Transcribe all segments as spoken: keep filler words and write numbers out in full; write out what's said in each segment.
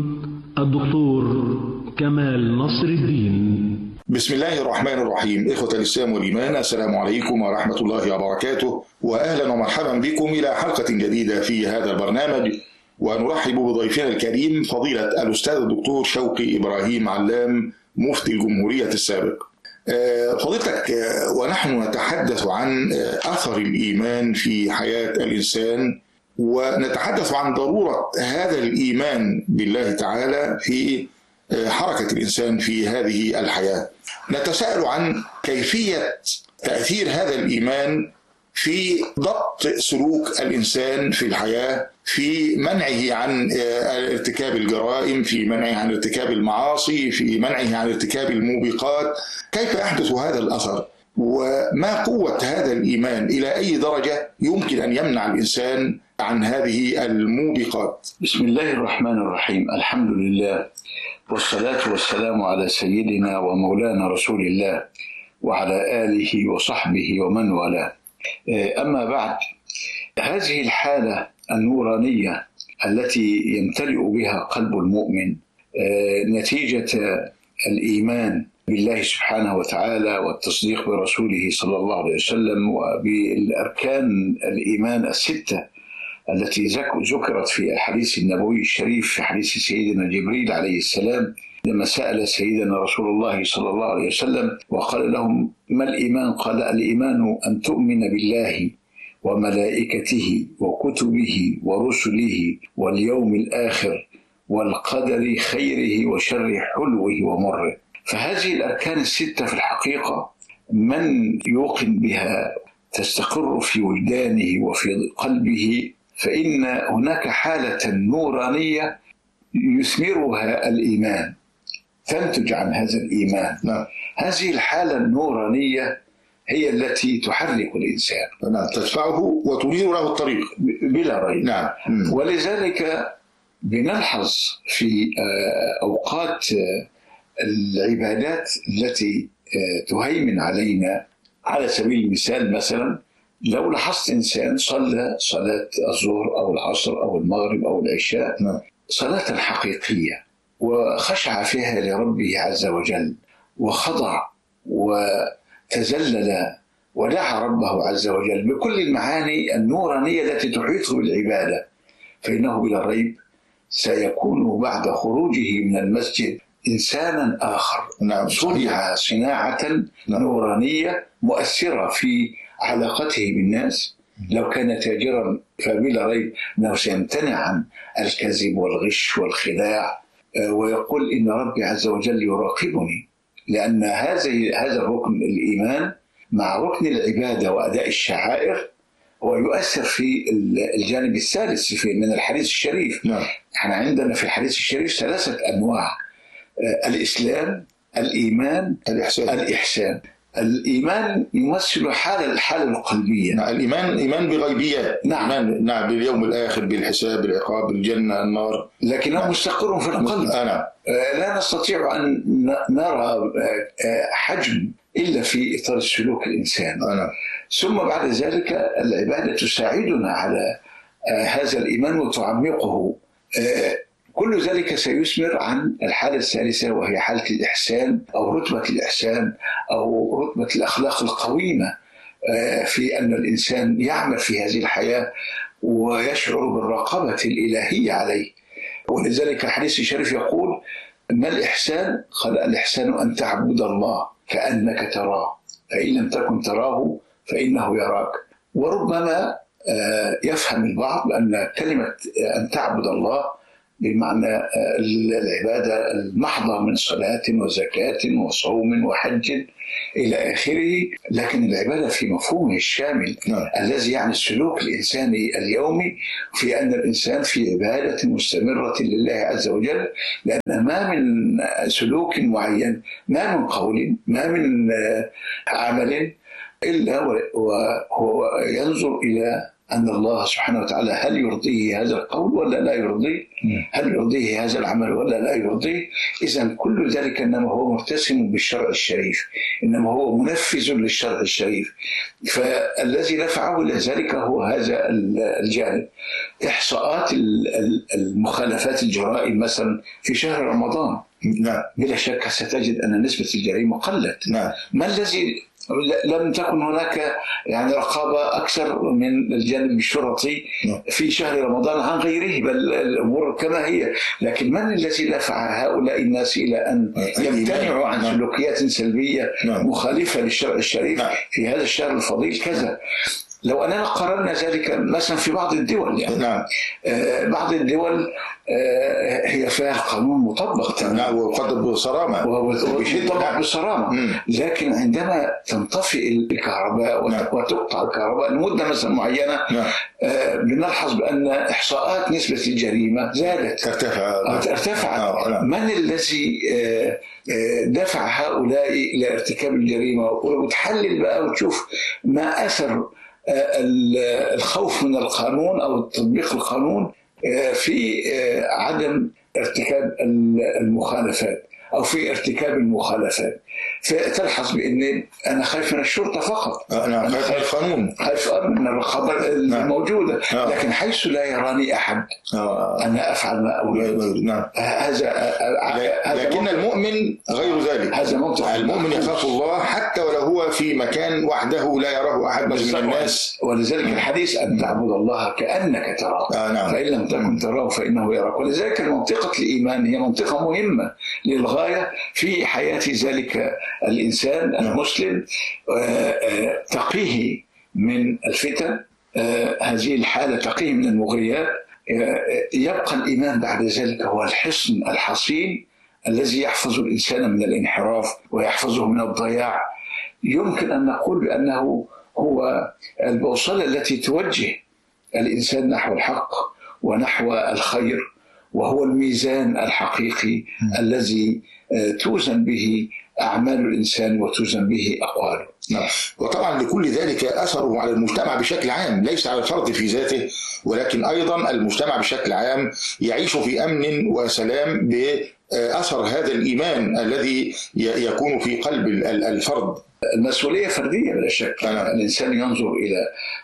الدكتور كمال نصر الدين. بسم الله الرحمن الرحيم. إخوة الإسلام والإيمان، السلام عليكم ورحمة الله وبركاته، وأهلا ومرحبا بكم إلى حلقة جديدة في هذا البرنامج، ونرحب بضيفنا الكريم فضيلة الأستاذ الدكتور شوقي إبراهيم علام مفتي الجمهورية السابق. فضيلتك، ونحن نتحدث عن أثر الإيمان في حياة الإنسان، ونتحدث عن ضرورة هذا الإيمان بالله تعالى في حركة الإنسان في هذه الحياة، نتساءل عن كيفية تأثير هذا الإيمان في ضبط سلوك الإنسان في الحياة، في منعه عن ارتكاب الجرائم، في منعه عن ارتكاب المعاصي، في منعه عن ارتكاب الموبقات. كيف يحدث هذا الأثر؟ وما قوة هذا الإيمان؟ إلى أي درجة يمكن أن يمنع الإنسان عن هذه الموبقات؟ بسم الله الرحمن الرحيم. الحمد لله، والصلاة والسلام على سيدنا ومولانا رسول الله وعلى آله وصحبه ومن والاه. أما بعد، هذه الحالة النورانية التي يمتلئ بها قلب المؤمن نتيجة الإيمان بالله سبحانه وتعالى والتصديق برسوله صلى الله عليه وسلم وبالأركان الإيمان الستة التي ذكرت في الحديث النبوي الشريف، في حديث سيدنا جبريل عليه السلام لما سأل سيدنا رسول الله صلى الله عليه وسلم وقال لهم: ما الإيمان؟ قال: الإيمان أن تؤمن بالله وملائكته وكتبه ورسله واليوم الآخر والقدر خيره وشره حلوه ومره. فهذه الأركان الستة في الحقيقة من يوقن بها تستقر في وجدانه وفي قلبه، فإن هناك حالة نورانية يثمرها الإيمان، تنتج عن هذا الإيمان. نعم. هذه الحالة النورانية هي التي تحرك الإنسان، نعم، تدفعه وتنير له الطريق بلا ريب. نعم. ولذلك بنلحظ في أوقات العبادات التي تهيمن علينا، على سبيل المثال مثلا لو لاحظت إنسان صلى صلاة الظهر أو العصر أو المغرب أو العشاء، نعم، صلاة حقيقية وخشع فيها لربه عز وجل وخضع وتذلل ودعا ربه عز وجل بكل المعاني النورانية التي تحيط بالعبادة، فإنه بلا ريب سيكون بعد خروجه من المسجد إنسانا آخر. نعم. صنع صناعة نعم. نورانية مؤثرة في علاقته بالناس. لو كان تاجرا فبلا ريب أنه سيمتنع عن الكذب والغش والخداع، ويقول إن ربي عز وجل يراقبني، لأن هذا هذا الركن الإيمان مع ركن العبادة وأداء الشعائر ويؤثر في الجانب الثالث في من الحديث الشريف. نعم. احنا عندنا في الحديث الشريف ثلاثة أنواع: الإسلام، الإيمان، الإحسان. الإحسان. الإيمان يمثل حالة الحالة القلبية. نعم. الإيمان إيمان بغيبيات. نعم. إيمان نعم باليوم الآخر، بالحساب، بالعقاب، بالجنة، النار، لكنه نعم. مستقر في القلب. أنا لا نستطيع أن نرى حجم إلا في إطار السلوك الإنسان. أنا. ثم بعد ذلك العبادة تساعدنا على هذا الإيمان وتعمقه. كل ذلك سيثمر عن الحالة الثالثة، وهي حالة الإحسان أو رتبة الإحسان أو رتبة الأخلاق القويمة، في أن الإنسان يعمل في هذه الحياة ويشعر بالرقابة الإلهية عليه. ولذلك الحديث الشريف يقول: ما الإحسان؟ قال: الإحسان أن تعبد الله كأنك تراه، فإن لم تكن تراه فإنه يراك. وربما يفهم البعض أن كلمة أن تعبد الله بمعنى العبادة المحضة من صلاة وزكاة وصوم وحج إلى آخره، لكن العبادة في مفهومه الشامل نعم. الذي يعني السلوك الإنساني اليومي، في أن الإنسان في عبادة مستمرة لله عز وجل، لأن ما من سلوك معين، ما من قول، ما من عمل إلا وهو ينظر إلى أن الله سبحانه وتعالى هل يرضيه هذا القول ولا لا يرضيه؟ هل يرضيه هذا العمل ولا لا يرضيه؟ إذن كل ذلك إنما هو مرتسم بالشرع الشريف، إنما هو منفذ للشرع الشريف. فالذي دفعه إلى ذلك هو هذا الجانب. إحصاءات المخالفات الجرائم مثلا في شهر رمضان، نعم، بلا شك ستجد أن نسبة الجريمة قلت. نعم. ما الذي لم تكن هناك يعني رقابة أكثر من الجانب الشرطي في شهر رمضان عن غيره، بل الأمور كما هي. لكن من الذي دفع هؤلاء الناس إلى أن يمتنعوا عن سلوكيات سلبية مخالفة للشرع الشريف في هذا الشهر الفضيل كذا؟ لو أننا قررنا ذلك مثلا في بعض الدول، يعني نعم. آه بعض الدول آه هي فيها قانون مطبق، نعم، ويطبق بصرامة ويطبق بصرامة، لكن عندما تنطفئ الكهرباء وتقطع الكهرباء لمدة مثلا معينة، آه بنلحظ بأن إحصاءات نسبة الجريمة زادت، ارتفعت ارتفعت. من الذي آه دفع هؤلاء إلى ارتكاب الجريمة؟ وتحلل بقى وتشوف ما أثر الخوف من القانون أو تطبيق القانون في عدم ارتكاب المخالفات أو في ارتكاب المخالفات. فتلحظ بأن أنا خايف من الشرطة فقط، أنا خايف من القانون، خايف من الرقابة الموجودة، لكن حيث لا يراني أحد أنا أفعل ما أريد. هذا لكن المؤمن غير ذلك. هذا منطق. المؤمن يخاف الله حتى ولو هو في مكان وحده لا يراه أحد من الناس. ولذلك الحديث أن تعبد الله كأنك تراه، آه نعم. فإن لم تكن تراه فإنه يراك. ولذلك منطقة الإيمان هي منطقة مهمة للغاية في حياة ذلك الإنسان المسلم، تقيه من الفتن، هذه الحالة تقيه من المغريات. يبقى الإيمان بعد ذلك هو الحصن الحصين الذي يحفظ الإنسان من الانحراف ويحفظه من الضياع. يمكن أن نقول بأنه هو البوصلة التي توجه الإنسان نحو الحق ونحو الخير، وهو الميزان الحقيقي الذي توزن به أعمال الإنسان وتوزن به أقواله. نعم. وطبعا لكل ذلك أثره على المجتمع بشكل عام، ليس على الفرد في ذاته، ولكن أيضا المجتمع بشكل عام يعيش في أمن وسلام بأثر هذا الإيمان الذي يكون في قلب الفرد. المسؤولية فردية بلا شك. أنا. الإنسان ينظر إلى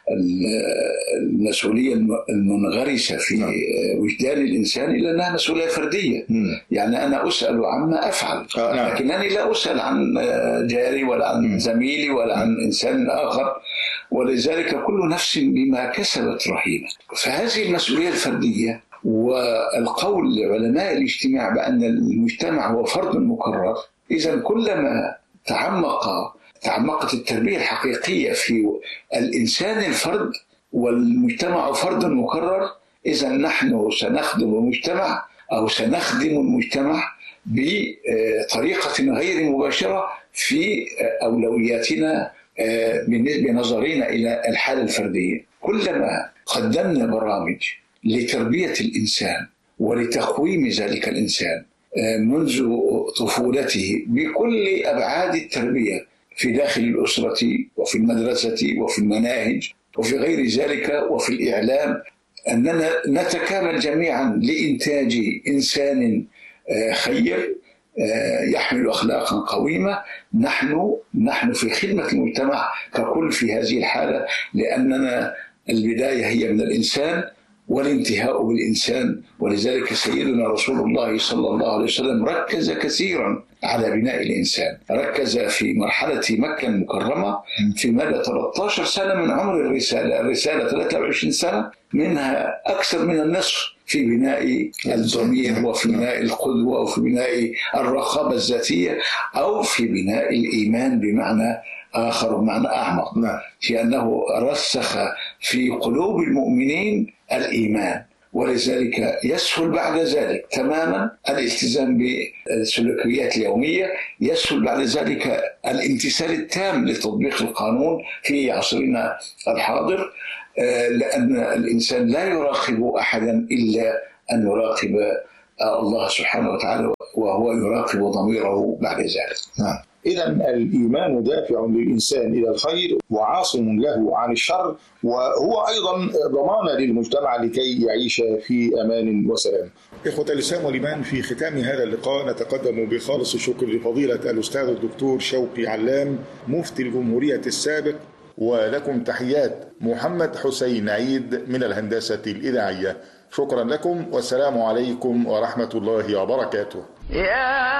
المسؤولية المنغرسة في وجدان الإنسان إلى أنها مسؤولية فردية. م. يعني أنا أسأل عما أفعل، آه نعم. لكنني لا أسأل عن جاري ولا عن م. زميلي ولا عن إنسان آخر، ولذلك كل نفس بما كسبت رهينة. فهذه المسؤولية الفردية، والقول لعلماء الاجتماع بأن المجتمع هو فرد مكرر، إذا كلما تعمق تعمقت التربية الحقيقية في الإنسان الفرد والمجتمع فرد مكرر، إذا نحن سنخدم المجتمع أو سنخدم المجتمع بطريقة غير مباشرة في أولوياتنا بنظرنا إلى الحالة الفردية. كلما قدمنا برامج لتربية الإنسان ولتقويم ذلك الإنسان منذ طفولته بكل أبعاد التربية في داخل الأسرة وفي المدرسة وفي المناهج وفي غير ذلك وفي الإعلام، أننا نتكامل جميعا لإنتاج إنسان خير يحمل أخلاقا قويمة. نحن نحن في خدمة المجتمع ككل في هذه الحالة، لأننا البداية هي من الإنسان والانتهاء بالإنسان. ولذلك سيدنا رسول الله صلى الله عليه وسلم ركز كثيرا على بناء الإنسان، ركز في مرحلة مكة المكرمة في مدى ثلاثة عشر سنة من عمر الرسالة، الرسالة ثلاثة وعشرين سنة، منها أكثر من النصف في بناء الضمير وفي بناء القدوة وفي بناء الرقابة الذاتية أو في بناء الإيمان بمعنى آخر ومعنى أعمق، في أنه رسخ في قلوب المؤمنين الإيمان. ولذلك يسهل بعد ذلك تماما الالتزام بالسلوكيات اليومية، يسهل بعد ذلك الامتثال التام لتطبيق القانون في عصرنا الحاضر، لأن الإنسان لا يراقب أحدا إلا أن يراقب الله سبحانه وتعالى، وهو يراقب ضميره بعد ذلك. نعم. إذا الإيمان دافع للإنسان إلى الخير وعاصم له عن الشر، وهو أيضا ضمانة للمجتمع لكي يعيش في أمان وسلام. إخوة الإسلام والإيمان، في ختام هذا اللقاء نتقدم بخالص الشكر لفضيلة الأستاذ الدكتور شوقي علام مفتي الجمهورية السابق، ولكم تحيات محمد حسين عيد من الهندسة الإذاعية. شكرا لكم والسلام عليكم ورحمة الله وبركاته.